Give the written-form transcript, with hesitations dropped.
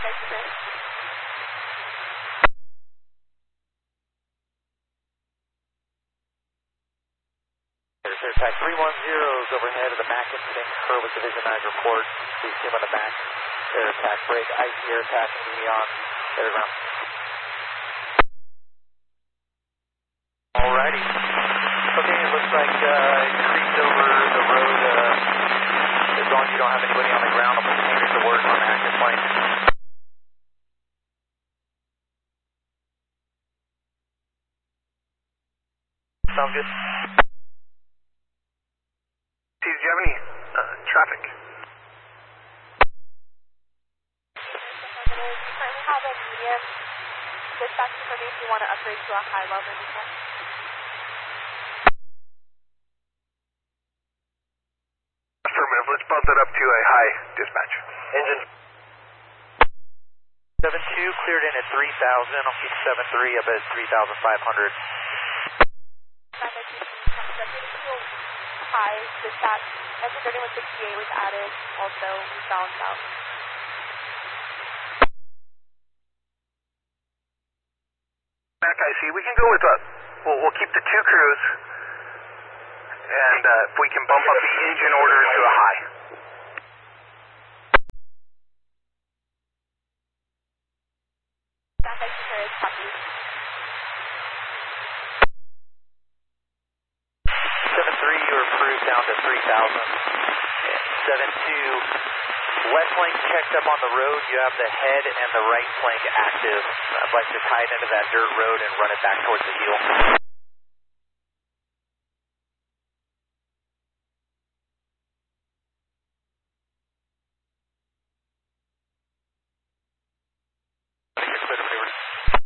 Attack 310 is overhead of the back instinct curve with Division 9 report. Please team on the back. Air attack break, ice air attack, neon, air ground. Alrighty. Okay, it looks like creeped over the road. As long as you don't have anybody on the ground, I'll continue to work on active plane. Sounds good. Do you have any traffic? You currently have a medium dispatch information. If you want to upgrade to a high level, you can. Affirmative. Let's bump that up to a high dispatch. Engine 72 cleared in at 3,000. I'll keep 73 up at 3,500. High dispatch. Engine 3168 was added. Also, we balanced out. Mac, I see. We can go with we'll keep the two crews, and if we can bump up the engine order to a high. Copy. 7-3, you're approved down to 3,000. 7-2, left flank checked up on the road. You have the head and the right flank active. I'd like to tie it into that dirt road and run it back towards the heel. Clear to maneuver.